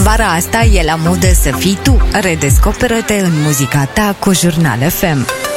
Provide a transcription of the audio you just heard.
Vara asta e la modă să fii tu. Redescoperă-te în muzica ta cu Jurnal FM.